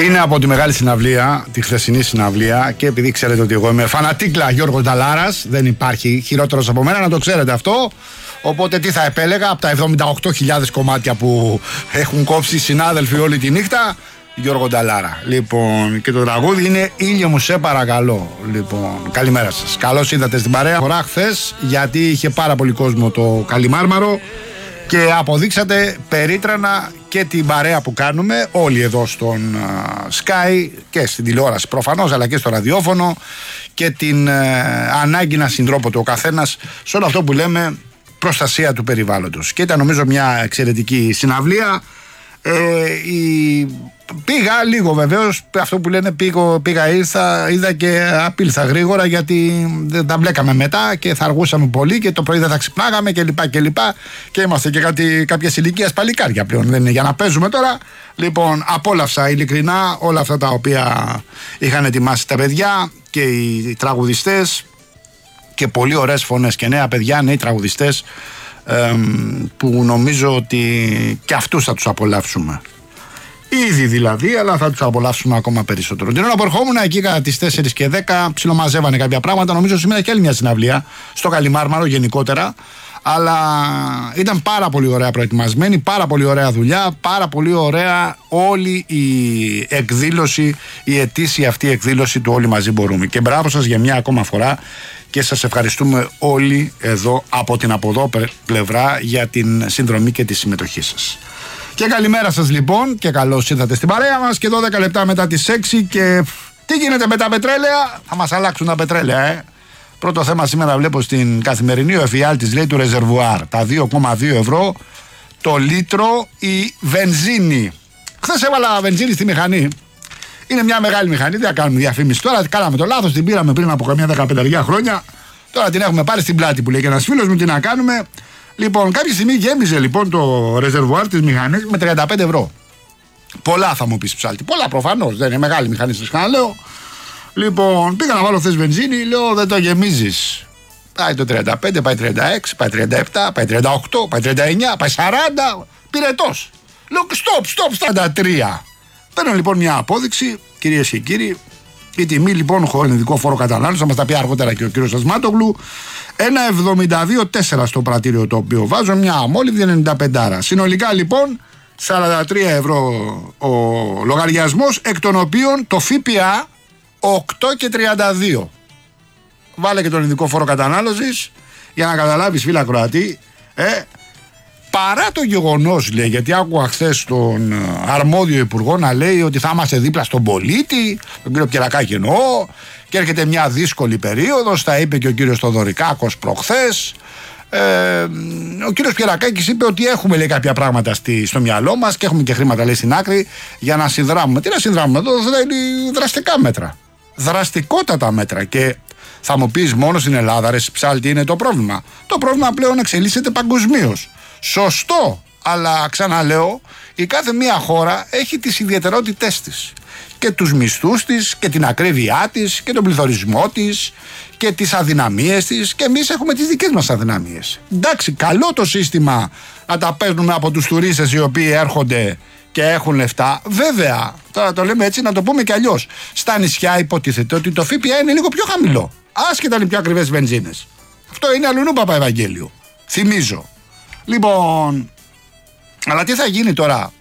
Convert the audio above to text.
Είναι από τη μεγάλη συναυλία, τη χθεσινή συναυλία, και επειδή ξέρετε ότι εγώ είμαι φανατίκλα Γιώργος Νταλάρας, δεν υπάρχει χειρότερος από μένα, να το ξέρετε αυτό. Οπότε τι θα επέλεγα από τα 78.000 κομμάτια που έχουν κόψει οι συνάδελφοι όλη τη νύχτα? Γιώργο Νταλάρα. Λοιπόν, και το τραγούδι είναι «Ήλιο μου σε παρακαλώ». Λοιπόν, καλημέρα σας. Καλώς ήρθατε στην παρέα. Φορά χθες, γιατί είχε πάρα πολύ κόσμο το Καλιμάρμαρο και αποδείξατε περίτρανα και την παρέα που κάνουμε όλοι εδώ στον Sky και στην τηλεόραση προφανώς, αλλά και στο ραδιόφωνο, και την ανάγκη να συντρόπεται ο καθένας σε όλο αυτό που λέμε προστασία του περιβάλλοντος. Και ήταν νομίζω μια εξαιρετική συναυλία. Πήγα λίγο βεβαίως, αυτό που λένε πήγα ήρθα, είδα και απήλθα γρήγορα, γιατί δεν τα μπλέκαμε μετά και θα αργούσαμε πολύ και το πρωί δεν θα ξυπνάγαμε κλπ. Και είμαστε και κάποιες ηλικίας παλικάρια πλέον, δεν είναι για να παίζουμε τώρα. Λοιπόν, απόλαυσα ειλικρινά όλα αυτά τα οποία είχαν ετοιμάσει τα παιδιά και οι τραγουδιστές, και πολύ ωραίες φωνές και νέα παιδιά, νέοι τραγουδιστές, που νομίζω ότι και αυτούς θα τους απολαύσουμε. Ήδη δηλαδή, αλλά θα τους απολαύσουμε ακόμα περισσότερο. Την ώρα που ερχόμουν εκεί κατά τις 4 και 10, ψιλομαζεύανε κάποια πράγματα. Νομίζω σήμερα και άλλη μια συναυλία στο Καλιμάρμαρο γενικότερα. Αλλά ήταν πάρα πολύ ωραία προετοιμασμένη, πάρα πολύ ωραία δουλειά, πάρα πολύ ωραία όλη η εκδήλωση, η ετήσια αυτή εκδήλωση του Όλοι Μαζί Μπορούμε. Και μπράβο σας για μια ακόμα φορά και σας ευχαριστούμε όλοι εδώ από την από εδώ πλευρά για την συνδρομή και τη συμμετοχή σας. Και καλημέρα σας λοιπόν και καλώς ήρθατε στην παρέα μας, και 12 λεπτά μετά τις 6. Και τι γίνεται με τα πετρέλαια? Θα μας αλλάξουν τα πετρέλαια, Πρώτο θέμα σήμερα βλέπω στην Καθημερινή, ο εφιάλτης λέει του ρεζερβουάρ, τα 2,2 ευρώ το λίτρο η βενζίνη. Χθες έβαλα βενζίνη στη μηχανή. Είναι μια μεγάλη μηχανή, δεν θα κάνουμε διαφήμιση τώρα. Κάναμε το λάθος, την πήραμε πριν από καμιά 15 χρόνια. Τώρα την έχουμε πάρει στην πλάτη που λέει και ένας φίλος μου, τι να κάνουμε. Λοιπόν, κάποια στιγμή γέμιζε λοιπόν το ρεζερβουάρ της μηχανής με 35 ευρώ. Πολλά θα μου πεις, ψάλτη. Πολλά προφανώς, δεν είναι μεγάλη μηχανή, σας ξαναλέω. Λοιπόν, πήγα να βάλω χθες βενζίνη, λέω δεν το γεμίζεις. Πάει το 35, πάει 36, πάει 37, πάει 38, πάει 39, πάει 40. Πυρετός. Λέω stop, στα 33. Παίρνω λοιπόν μια απόδειξη, κυρίες και κύριοι. Η τιμή λοιπόν χωρίς ειδικό φόρο κατανάλωσης, θα μας τα πει αργότερα και ο κύριος Ασμάτογλου. 1,72,4 στο πρατήριο το οποίο βάζω, μια αμόλυβδη 95. Συνολικά λοιπόν 43 ευρώ ο λογαριασμός, εκ των οποίων το ΦΠΑ 8,32. Βάλε και τον ειδικό φόρο κατανάλωσης για να καταλάβεις, φίλα Κροατή. Παρά το γεγονός, λέει, γιατί άκουγα χθες τον αρμόδιο υπουργό να λέει ότι θα είμαστε δίπλα στον πολίτη, τον κύριο Πιερακάκη εννοώ, και έρχεται μια δύσκολη περίοδος, τα είπε και ο κύριος Θοδωρικάκος προχθές. Ο κύριος Πιερακάκης είπε ότι έχουμε, λέει, κάποια πράγματα στο μυαλό μας και έχουμε και χρήματα, λέει, στην άκρη για να συνδράμουμε. Τι να συνδράμουμε? Εδώ θέλει δραστικά μέτρα. Δραστικότατα μέτρα. Και θα μου πεις, μόνο στην Ελλάδα, ρε ψάλτη, είναι το πρόβλημα? Το πρόβλημα πλέον εξελίσσεται παγκοσμίως. Σωστό, αλλά ξαναλέω, η κάθε μία χώρα έχει τις ιδιαιτερότητές της και τους μισθούς της και την ακρίβειά της και τον πληθωρισμό της και τις αδυναμίες της, και εμείς έχουμε τις δικές μας αδυναμίες. Εντάξει, καλό το σύστημα να τα παίρνουμε από τους τουρίστες οι οποίοι έρχονται και έχουν λεφτά. Βέβαια, τώρα το λέμε έτσι, να το πούμε και αλλιώς. Στα νησιά υποτίθεται ότι το ΦΠΑ είναι λίγο πιο χαμηλό, άσχετα είναι πιο ακριβές βενζίνες. Αυτό είναι αλλουνού Παπαευαγγέλιο, θυμίζω. Λοιπόν, αλλά τι θα γίνει τώρα?